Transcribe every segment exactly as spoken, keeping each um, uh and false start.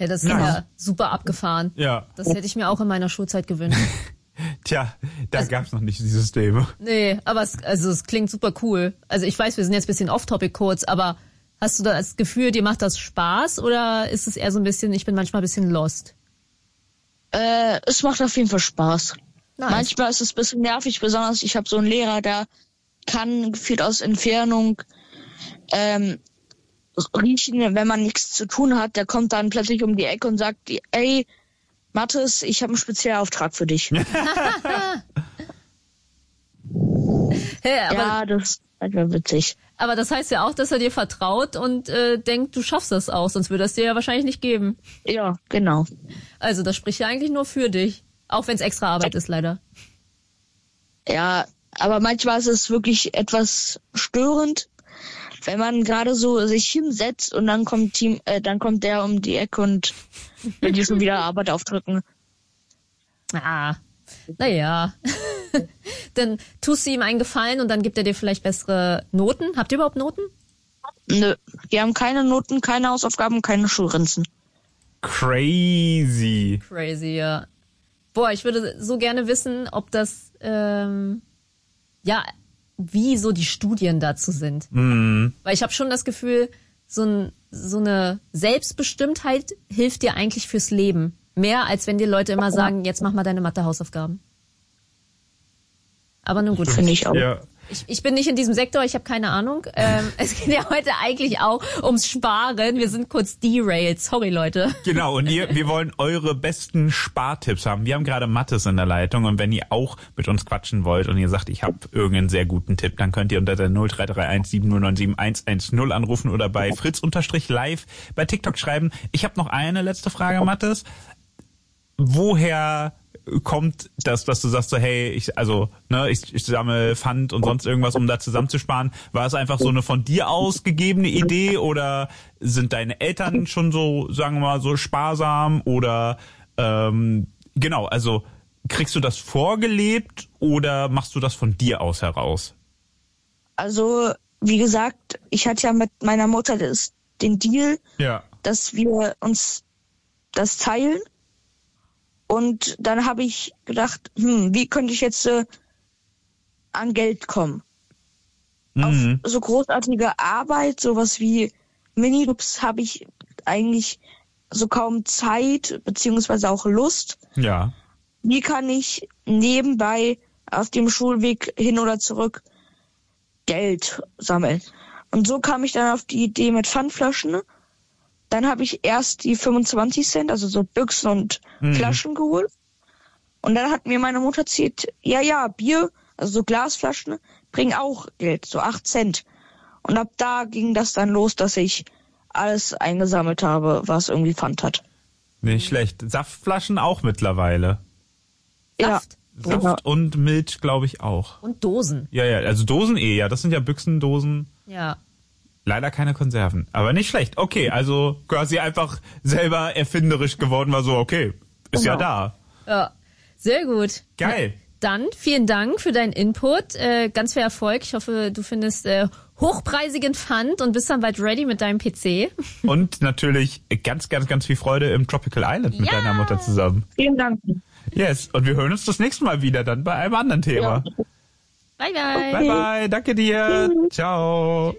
Ja, das ist nice. ja super abgefahren. Ja. Das hätte ich mir auch in meiner Schulzeit gewünscht. Tja, da Also- gab's noch nicht die Systeme. Nee, aber es, also es klingt super cool. Also ich weiß, wir sind jetzt ein bisschen off-topic kurz, aber hast du da das Gefühl, dir macht das Spaß oder ist es eher so ein bisschen, ich bin manchmal ein bisschen lost? Äh, es macht auf jeden Fall Spaß. Nice. Manchmal ist es ein bisschen nervig, besonders ich habe so einen Lehrer, der kann gefühlt aus Entfernung ähm, riechen, wenn man nichts zu tun hat. Der kommt dann plötzlich um die Ecke und sagt, ey, Mathis, ich habe einen Spezialauftrag für dich. Hey, aber, Ja, das ist einfach witzig. aber das heißt ja auch, dass er dir vertraut und äh, denkt, du schaffst das auch, sonst würde er es dir ja wahrscheinlich nicht geben. Ja, genau. Also das spricht ja eigentlich nur für dich, auch wenn es extra Arbeit ist, leider. Ja, aber manchmal ist es wirklich etwas störend, wenn man gerade so sich hinsetzt und dann kommt Team, äh, dann kommt der um die Ecke und will dir schon wieder Arbeit aufdrücken. Ah, naja. Dann tust du ihm einen Gefallen und dann gibt er dir vielleicht bessere Noten. Habt ihr überhaupt Noten? Nö, die haben keine Noten, keine Hausaufgaben, keine Schulranzen. Crazy. Crazy, ja. Boah, ich würde so gerne wissen, ob das, ähm, ja, wie so die Studien dazu sind. Mhm. Weil ich habe schon das Gefühl, so, ein, so eine Selbstbestimmtheit hilft dir eigentlich fürs Leben. Mehr, als wenn dir Leute immer sagen, jetzt mach mal deine Mathe-Hausaufgaben. Aber nun gut. Finde ich auch. Ja. Ich, ich bin nicht in diesem Sektor, ich habe keine Ahnung. Ähm, es geht ja heute eigentlich auch ums Sparen. Wir sind kurz derailed. Sorry, Leute. Genau, und ihr, wir wollen eure besten Spartipps haben. Wir haben gerade Mathis in der Leitung und wenn ihr auch mit uns quatschen wollt und ihr sagt, ich habe irgendeinen sehr guten Tipp, dann könnt ihr unter der null drei drei eins sieben null neun sieben eins eins null anrufen oder bei fritz-live bei TikTok schreiben. Ich habe noch eine letzte Frage, Mathis. Woher kommt das, dass du sagst so, hey, ich, also, ne, ich, ich sammle Pfand und sonst irgendwas, um da zusammenzusparen? War es einfach so eine von dir ausgegebene Idee oder sind deine Eltern schon so, sagen wir mal, so sparsam oder, ähm, genau, also, kriegst du das vorgelebt oder machst du das von dir aus heraus? Also, wie gesagt, ich hatte ja mit meiner Mutter das, den Deal, Ja. dass wir uns das teilen. Und dann habe ich gedacht, hm, wie könnte ich jetzt äh, an Geld kommen? Mhm. Auf so großartige Arbeit, sowas wie Minijobs, habe ich eigentlich so kaum Zeit, beziehungsweise auch Lust. Ja. Wie kann ich nebenbei auf dem Schulweg hin oder zurück Geld sammeln? Und so kam ich dann auf die Idee mit Pfandflaschen. Dann habe ich erst die fünfundzwanzig Cent, also so Büchsen und Mhm. Flaschen geholt. Und dann hat mir meine Mutter erzählt, ja, ja, Bier, also so Glasflaschen, bringen auch Geld, so acht Cent. Und ab da ging das dann los, dass ich alles eingesammelt habe, was irgendwie Pfand hat. Nicht schlecht. Saftflaschen auch mittlerweile. Saft. Ja, genau. Saft und Milch, glaube ich, auch. Und Dosen. Ja, ja, also Dosen eh, ja. Das sind ja Büchsendosen. Ja. Leider keine Konserven. Aber nicht schlecht. Okay, also quasi einfach selber erfinderisch geworden, war so, okay, ist ja Genau. da. Ja. Sehr gut. Geil. Dann vielen Dank für deinen Input. Äh, ganz viel Erfolg. Ich hoffe, du findest äh, hochpreisigen Pfand und bist dann bald ready mit deinem P C. Und natürlich ganz, ganz, ganz viel Freude im Tropical Island mit Ja. deiner Mutter zusammen. Vielen Dank. Yes, und wir hören uns das nächste Mal wieder dann bei einem anderen Thema. Ja. Bye, bye. Bye, bye, danke dir. Ciao.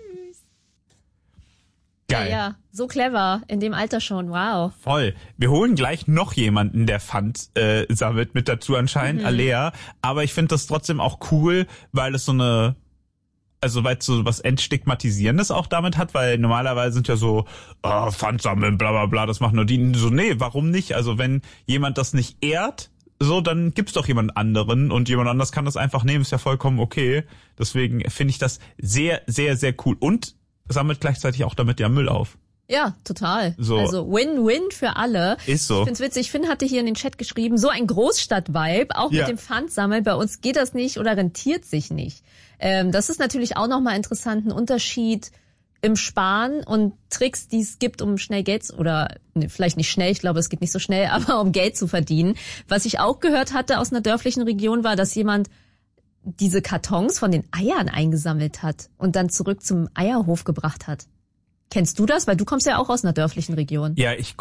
Geil. Ja, ja, so clever. In dem Alter schon. Wow. Voll. Wir holen gleich noch jemanden, der Pfand äh, sammelt, mit dazu anscheinend, Mhm. Alea. Aber ich finde das trotzdem auch cool, weil es so eine, also weil es so was Entstigmatisierendes auch damit hat, weil normalerweise sind ja so, oh, Pfand sammeln, bla bla bla, das machen nur die. So, nee, warum nicht? Also wenn jemand das nicht ehrt, so, dann gibt's doch jemand anderen und jemand anders kann das einfach nehmen, ist ja vollkommen okay. Deswegen finde ich das sehr, sehr, sehr cool. Und sammelt gleichzeitig auch damit ja Müll auf. Ja, total. So. Also Win-Win für alle. Ist so. Ich find's witzig. Finn hatte hier in den Chat geschrieben, so ein Großstadt-Vibe, auch Ja. mit dem Pfandsammeln. Bei uns geht das nicht oder rentiert sich nicht. Ähm, das ist natürlich auch nochmal interessant, ein Unterschied im Sparen und Tricks, die es gibt, um schnell Geld, oder ne, vielleicht nicht schnell, ich glaube, es geht nicht so schnell, aber um Geld zu verdienen. Was ich auch gehört hatte aus einer dörflichen Region war, dass jemand diese Kartons von den Eiern eingesammelt hat und dann zurück zum Eierhof gebracht hat. Kennst du das? Weil du kommst ja auch aus einer dörflichen Region. Ja, ich